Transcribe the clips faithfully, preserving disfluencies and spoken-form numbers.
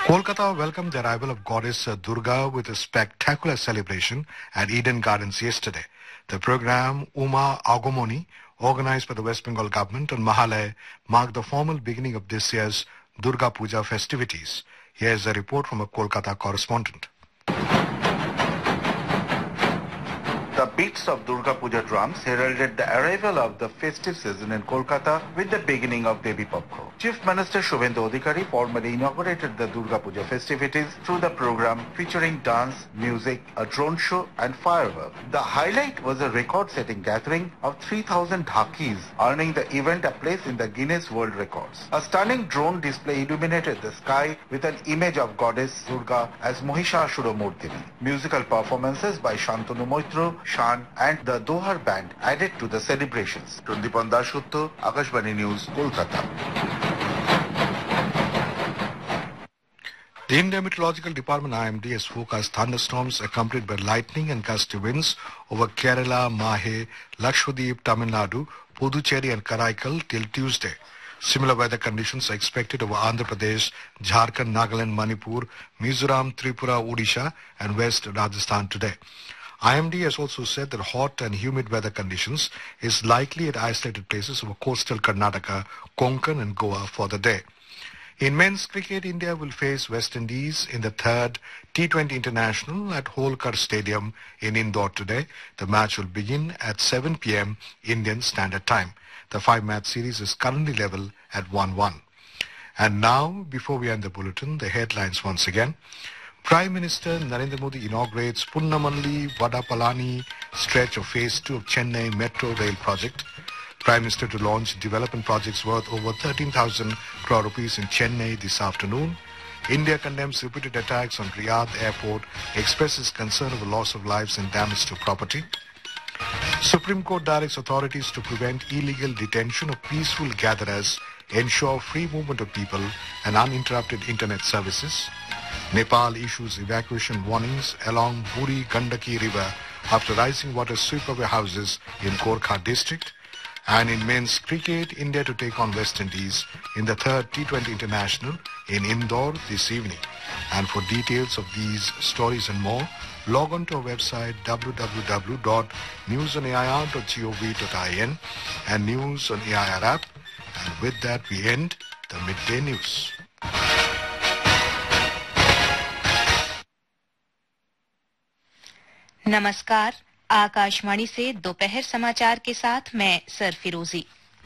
Kolkata welcomed the arrival of goddess Durga with a spectacular celebration at Eden Gardens yesterday. The program Uma Agomoni, organized by the West Bengal government on Mahalaya, marked the formal beginning of this year's Durga Puja festivities. Here's a report from a Kolkata correspondent. The beats of Durga Puja drums heralded the arrival of the festive season in Kolkata with the beginning of Devi Pakho. Chief Minister Shubhendu Adhikari formally inaugurated the Durga Puja festivities through the program featuring dance, music, a drone show and fireworks. The highlight was a record-setting gathering of three thousand dhakis, earning the event a place in the Guinness World Records. A stunning drone display illuminated the sky with an image of goddess Durga as Mahishasura Murtini. Musical performances by Shantanu Moitro, Shan and the Dohar band added to the celebrations. Tundipan Dasgupta, Akashvani News, Kolkata. The Indian Meteorological Department I M D has forecast thunderstorms accompanied by lightning and gusty winds over Kerala, Mahe, Lakshadweep, Tamil Nadu, Puducherry and Karaikal till Tuesday. Similar weather conditions are expected over Andhra Pradesh, Jharkhand, Nagaland, Manipur, Mizoram, Tripura, Odisha and West Rajasthan today. I M D has also said that hot and humid weather conditions is likely at isolated places over coastal Karnataka, Konkan and Goa for the day. In men's cricket, India will face West Indies in the third T twenty International at Holkar Stadium in Indore today. The match will begin at seven p m Indian Standard Time. The five-match series is currently level at one one. And now, before we end the bulletin, the headlines once again. Prime Minister Narendra Modi inaugurates Punnamalli Vadapalani stretch of Phase two of Chennai Metro Rail project. Prime Minister to launch development projects worth over thirteen thousand crore rupees in Chennai this afternoon. India condemns repeated attacks on Riyadh airport, expresses concern over loss of lives and damage to property. Supreme Court directs authorities to prevent illegal detention of peaceful gatherers, ensure free movement of people and uninterrupted internet services. Nepal issues evacuation warnings along Buri Gandaki River after rising water sweep away houses in Gorkha district. And in men's cricket, India to take on West Indies in the third T twenty International in Indore this evening. And for details of these stories and more, log on to our website w w w dot news on a i r dot gov dot i n and News on A I R app. And with that, we end the midday news. नमस्कार, आकाशवाणी से दोपहर समाचार के साथ मैं सरफिरोजी।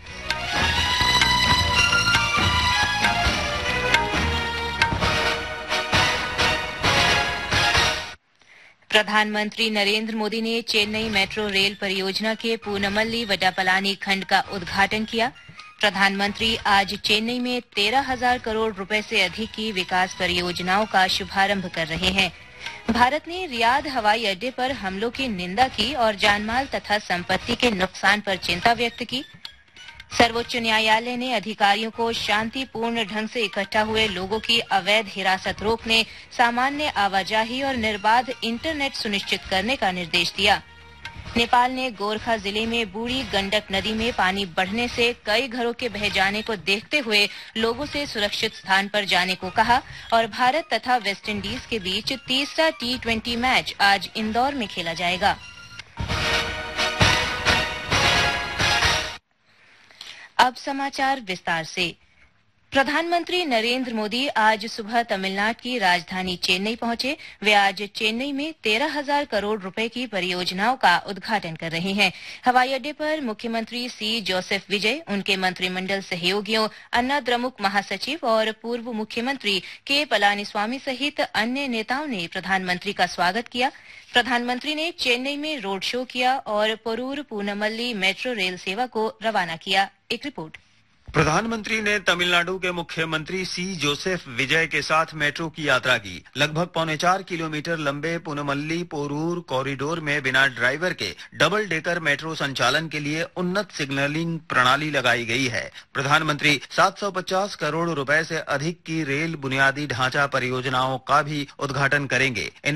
प्रधानमंत्री नरेंद्र मोदी ने Chennai metro rail परियोजना के पूनमल्ली वडापलानी खंड का उद्घाटन किया। प्रधानमंत्री आज चेन्नई में तेरह हजार करोड़ रुपए से अधिक की विकास परियोजनाओं का शुभारंभ कर रहे हैं। भारत ने रियाद हवाई अड्डे पर हमलों की निंदा की और जानमाल तथा संपत्ति के नुकसान पर चिंता व्यक्त की। सर्वोच्च न्यायालय ने अधिकारियों को शांतिपूर्ण ढंग से इकट्ठा हुए लोगों की अवैध हिरासत रोकने, सामान्य आवाजाही और निर्बाध इंटरनेट सुनिश्चित करने का निर्देश दिया। नेपाल ने गोरखा जिले में बूढ़ी गंडक नदी में पानी बढ़ने से कई घरों के बह जाने को देखते हुए लोगों से सुरक्षित स्थान पर जाने को कहा और भारत तथा वेस्टइंडीज के बीच तीसरा टी ट्वेंटी मैच आज इंदौर में खेला जाएगा। अब समाचार विस्तार से। प्रधानमंत्री नरेंद्र मोदी आज सुबह तमिलनाडु की राजधानी चेन्नई पहुंचे। वे आज चेन्नई में तेरह हजार करोड़ रुपए की परियोजनाओं का उद्घाटन कर रहे हैं। हवाई अड्डे पर मुख्यमंत्री सी जोसेफ विजय, उनके मंत्रिमंडल सहयोगियों, अन्ना द्रमुक महासचिव और पूर्व मुख्यमंत्री के पलानीस्वामी सहित अन्य नेताओं ने प्रधानमंत्री का स्वागत किया। प्रधानमंत्री ने चेन्नई में रोड शो किया और पोरूर पूनमल्ली मेट्रो रेल सेवा को रवाना किया। एक रिपोर्ट। प्रधानमंत्री ने तमिलनाडु के मुख्यमंत्री सी जोसेफ विजय के साथ मेट्रो की यात्रा की। लगभग पौने चार किलोमीटर लंबे पूनमल्ली पोरूर कॉरिडोर में बिना ड्राइवर के डबल डेकर मेट्रो संचालन के लिए उन्नत सिग्नलिंग प्रणाली लगाई गई है। प्रधानमंत्री सात सौ पचास करोड़ रुपए से अधिक की रेल बुनियादी ढांचा परियोजनाओं का भी उद्घाटन करेंगे। इन